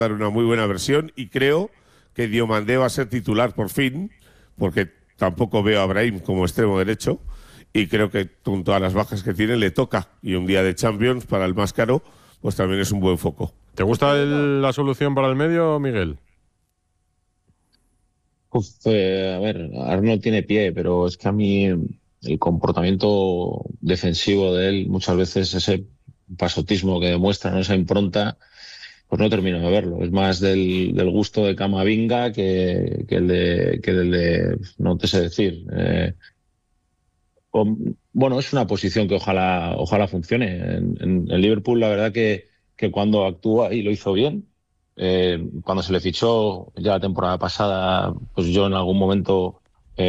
dar una muy buena versión y creo que Diomandé va a ser titular por fin, porque tampoco veo a Brahim como extremo derecho y creo que con todas las bajas que tiene le toca, y un día de Champions para el más caro pues también es un buen foco. ¿Te gusta la solución para el medio, Miguel? A ver, Arnold tiene pie, pero es que a mí el comportamiento defensivo de él, muchas veces ese pasotismo que demuestra, ¿no? Esa impronta, pues no termino de verlo. Es más del gusto de Camavinga que del de, no te sé decir. Bueno, es una posición que ojalá funcione. En Liverpool, la verdad que cuando actúa, y lo hizo bien, cuando se le fichó ya la temporada pasada, pues yo en algún momento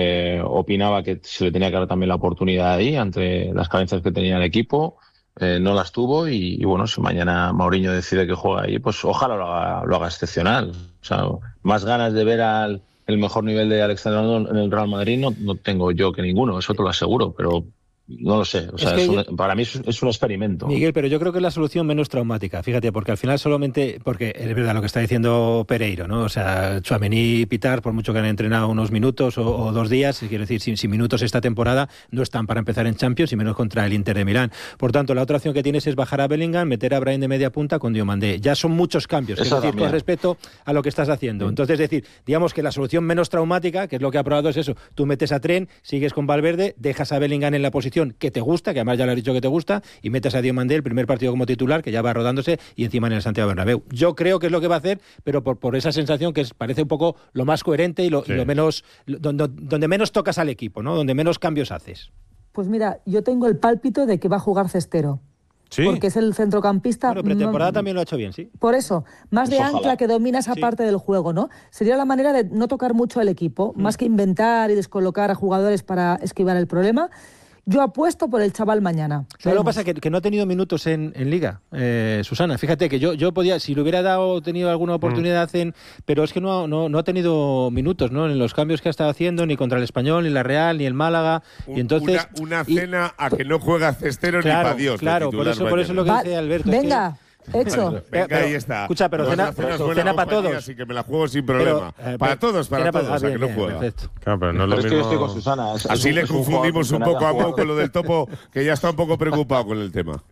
opinaba que se le tenía que dar también la oportunidad ahí ante las carencias que tenía el equipo. No las tuvo y bueno, si mañana Mourinho decide que juega ahí, pues ojalá lo haga excepcional. O sea, más ganas de ver el mejor nivel de Alexander Arnold en el Real Madrid no tengo yo que ninguno, eso te lo aseguro, pero no lo sé. O sea, para mí es un experimento. Miguel, pero yo creo que es la solución menos traumática, fíjate, porque al final solamente, porque es verdad lo que está diciendo Pereiro, ¿no? O sea, Tchouaméni y Pitar, por mucho que han entrenado unos minutos o 2 días, quiero decir, sin minutos esta temporada, no están para empezar en Champions y menos contra el Inter de Milán. Por tanto, la otra opción que tienes es bajar a Bellingham, meter a Brahim de media punta con Diomandé. Ya son muchos cambios, es decir, con respecto a lo que estás haciendo. Entonces, es decir, digamos que la solución menos traumática, que es lo que ha probado, es eso. Tú metes a Trent, sigues con Valverde, dejas a Bellingham en la posición que te gusta, que además ya lo has dicho que te gusta, y metes a Diomandé el primer partido como titular, que ya va rodándose, y encima en el Santiago Bernabéu. Yo creo que es lo que va a hacer, pero por esa sensación que parece un poco lo más coherente y lo menos, donde menos tocas al equipo, ¿no? Donde menos cambios haces. Pues mira, yo tengo el pálpito de que va a jugar Cestero. ¿Sí? Porque es el centrocampista. Bueno, pretemporada también lo ha hecho bien, sí. Por eso, más de ancla, que domina esa parte del juego, ¿no? Sería la manera de no tocar mucho al equipo, más que inventar y descolocar a jugadores para esquivar el problema. Yo apuesto por el chaval mañana. Lo que pasa es que no ha tenido minutos en Liga, Susana. Fíjate que yo podía, si le hubiera tenido alguna oportunidad pero es que no ha tenido minutos, ¿no? En los cambios que ha estado haciendo, ni contra el Español, ni la Real, ni el Málaga. Y entonces una cena a que no juega Cestero ni para Dios. Claro, por eso es lo que dice Alberto. Venga. Hecho. Venga, ahí está. Escucha, pero cena para todos. Así que me la juego sin problema. Para todos, o sea, que no juega. Claro, pero no es lo mismo. Yo estoy con Susana. Así le confundimos un poco a Mo con lo del Topo, que ya está un poco preocupado con el tema.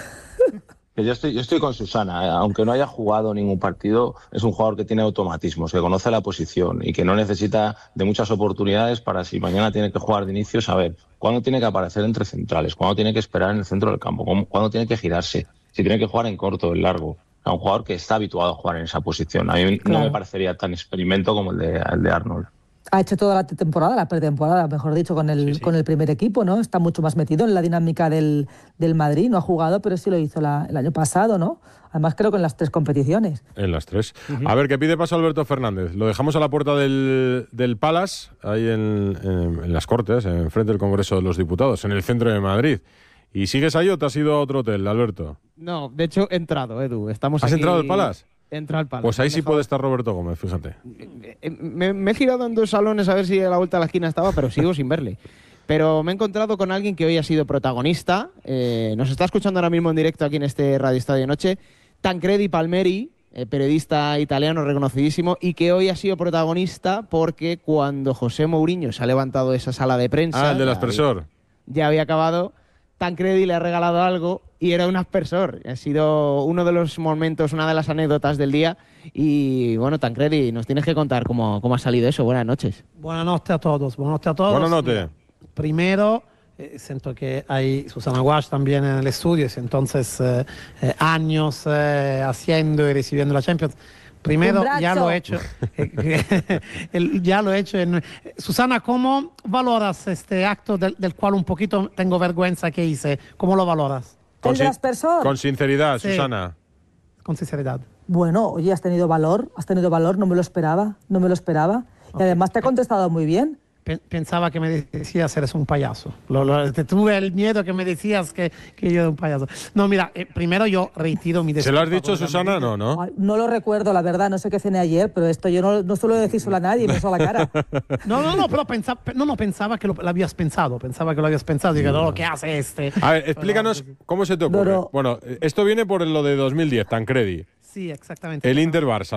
Yo estoy con Susana, aunque no haya jugado ningún partido, es un jugador que tiene automatismos, que conoce la posición y que no necesita de muchas oportunidades para, si mañana tiene que jugar de inicio, saber cuándo tiene que aparecer entre centrales, cuándo tiene que esperar en el centro del campo, cuándo tiene que girarse, si tiene que jugar en corto o en largo. A un jugador que está habituado a jugar en esa posición. A mí no me parecería tan experimento como el de Arnold. Ha hecho toda la temporada, la pretemporada, mejor dicho, con el primer equipo, ¿no? Está mucho más metido en la dinámica del Madrid. No ha jugado, pero sí lo hizo el año pasado, ¿no? Además, creo que en las 3 competiciones. En las 3. A ver, ¿qué pide paso Alberto Fernández? Lo dejamos a la puerta del Palace, ahí en las Cortes, enfrente del Congreso de los Diputados, en el centro de Madrid. ¿Y sigues ahí o te has ido a otro hotel, Alberto? No, de hecho he entrado, Edu. Estamos ¿Has aquí... entrado al Palace? Entra al Palace. Pues ahí sí puede estar Roberto Gómez, fíjate. Me he girado en 2 salones a ver si a la vuelta a la esquina estaba, pero sigo sin verle. Pero me he encontrado con alguien que hoy ha sido protagonista. Nos está escuchando ahora mismo en directo aquí en este Radio Estadio Noche. Tancredi Palmeri, periodista italiano reconocidísimo, y que hoy ha sido protagonista porque cuando José Mourinho se ha levantado de esa sala de prensa... Ah, el del aspersor. Ya había acabado. Tancredi le ha regalado algo y era un aspersor. Ha sido uno de los momentos, una de las anécdotas del día. Y bueno, Tancredi, nos tienes que contar cómo ha salido eso. Buenas noches. Buenas noches a todos. Buenas noches. Primero, siento que hay Susana Guasch también en el estudio, entonces años haciendo y recibiendo la Champions. Primero, ya lo he hecho. Ya lo he hecho. Susana, ¿cómo valoras este acto del cual un poquito tengo vergüenza que hice? ¿Cómo lo valoras? ¿El del aspersor? Con sinceridad, sí. Susana. Con sinceridad. Bueno, oye, has tenido valor, no me lo esperaba. Y además te ha contestado muy bien. Pensaba que me decías eres un payaso. Tuve el miedo que me decías que yo era un payaso. No, mira, primero yo reitero mi ¿Se lo has dicho, Susana? No. No lo recuerdo, la verdad. No sé qué cené ayer, pero esto yo no suelo decir solo a nadie, me suelo a la cara. No, pero pensaba que lo habías pensado. Pensaba que lo habías pensado. Digo, no, ¿qué hace este? A ver, explícanos cómo se te ocurre. Bueno, esto viene por lo de 2010, Tancredi. Sí, exactamente. El Inter-Barça.